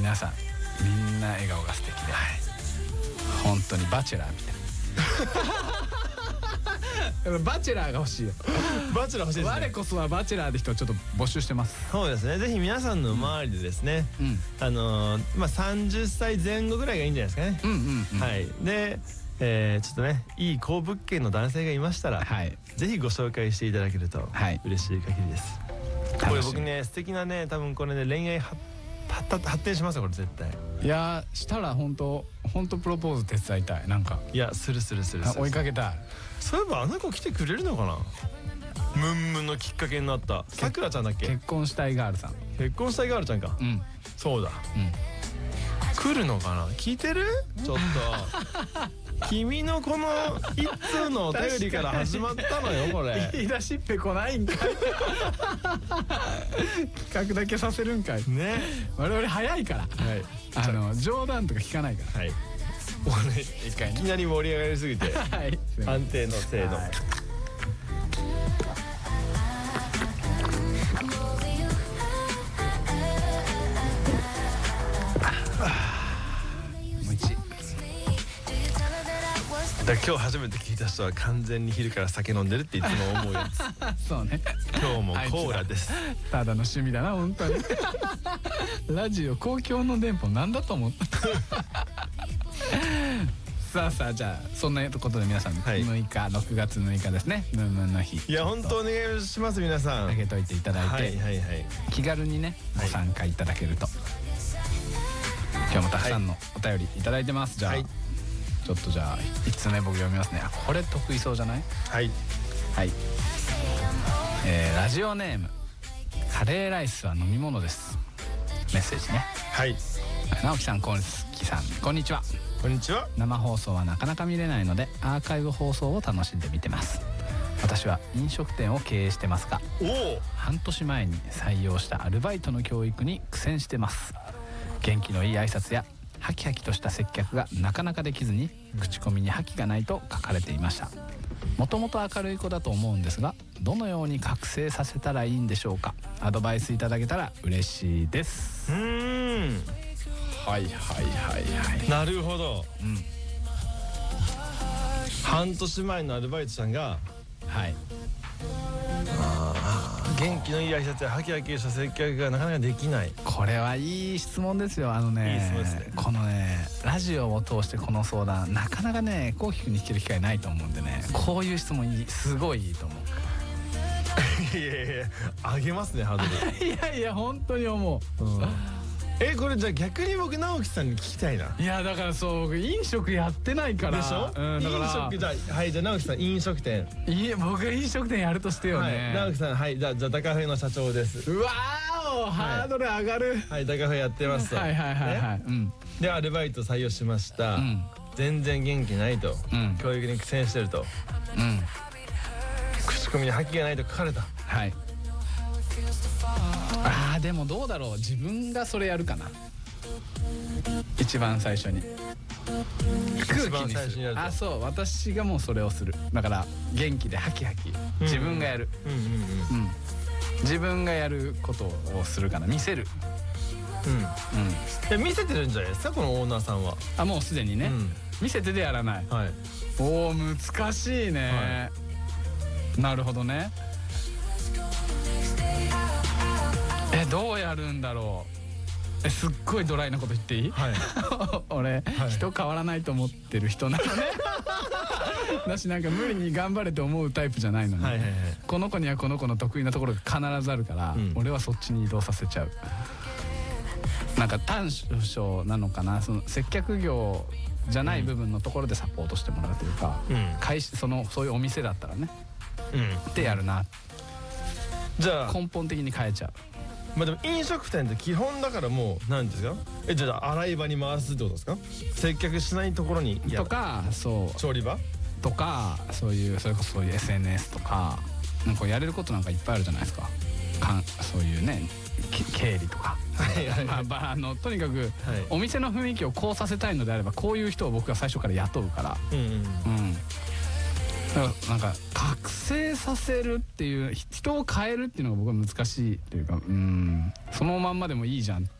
皆さんみんな笑顔が素敵で、本当にバチェラーみたいなバチェラーが欲しいよ。 バチェラー欲しいですね。 我こそはバチェラーで人をちょっと募集してます。 そうですね。ぜひ皆さんの周りでですね、30歳前後ぐらいがいいんじゃないですかね。はい。で、ちょっとね、いい好物件の男性がいましたら、ぜひご紹介していただけると嬉しい限りです。これ僕ね、素敵なね、多分これね、恋愛発展しますよ、これ絶対。 いやしたら本当プロポーズ手伝いたい。なんかいや、する追いかけたい。 そういえばあの子来てくれるのかな。ムンムンのきっかけになったさくらちゃんだっけ。 結婚したいガールさん。 結婚したいガールちゃんか。そうだ。来るのかな。聞いてる？ちょっと君のこの一通のお便りから始まったのよ、これ。 言い出しっぺ来ないんかい。企画だけさせるんかいね。我々早いから、冗談とか聞かないから。いきなり盛り上がりすぎて安定のせいの。今日初めて聞いた人は完全に昼から酒飲んでるっていつも思うやつ。そうね。今日もコーラです。 ただの趣味だな本当に。ラジオ公共の電波なんだと思った。さあじゃあそんなことで皆さん6月6日ですね、ムンムンの日。 いや本当お願いします。皆さんあげといていただいて、気軽にねご参加いただけると。今日もたくさんのお便りいただいてます。じゃあちょっとじゃあ1つ目僕読みますね。これ得意そうじゃない？はい。ラジオネームカレーライスは飲み物です。メッセージね。はい。直樹さん、こんきさん、こんにちは。 こんにちは。 生放送はなかなか見れないのでアーカイブ放送を楽しんで見てます。私は飲食店を経営してますが、半年前に採用したアルバイトの教育に苦戦してます。元気のいい挨拶やハキハキとした接客がなかなかできずに、口コミに覇気がないと書かれていました。もともと明るい子だと思うんですが、どのように覚醒させたらいいんでしょうか。アドバイスいただけたら嬉しいです。 なるほど。半年前のアルバイトさんが元気のいい挨拶やハキハキした接客がなかなかできない。 これはいい質問ですよ。いい質問ですね。このねラジオを通してこの相談なかなかねこうきくんに聞ける機会ないと思うんでね、こういう質問すごいいいと思う。 いやあげますねハードル。いや本当に思う。 これじゃあ逆に僕直樹さんに聞きたいな。 いやだから僕飲食やってないから。 でしょ。飲食じゃあ直樹さん飲食店。 僕が飲食店やるとしてよね。 直樹さんじゃあダカフェの社長です。 うわーハードル上がる。 ダカフェやってますと。でアルバイト採用しました。全然元気ないと。教育に苦戦してると。口コミに覇気がないと書かれた。 でもどうだろう、自分がそれやるかな。一番最初に空気にする。そう、私がもうそれをする。だから元気でハキハキ自分がやる。自分がやることをするかな。見せる。 見せてるんじゃないですかこのオーナーさんは。 もうすでにね見せてでやらない。おお難しいね。なるほどね。どうやるんだろう。すっごいドライなこと言っていい？俺人変わらないと思ってる人なのね。だしなんか無理に頑張れと思うタイプじゃないのね。この子にはこの子の得意なところが必ずあるから、俺はそっちに移動させちゃう。なんか短所なのかな、その接客業じゃない部分のところでサポートしてもらうというか、そういうお店だったらねってやるな。じゃあ根本的に変えちゃう。 でも飲食店って基本だからもう何ですか。じゃあ洗い場に回すってことですか。接客しないところにとか、そう調理場とか、それこそそういう SNS とかなんかやれることなんかいっぱいあるじゃないですか。そういうね経理とか。とにかくお店の雰囲気をこうさせたいのであれば、こういう人を僕が最初から雇うから。なんか覚醒させるっていう、人を変えるっていうのが僕は難しいというか、そのまんまでもいいじゃんっ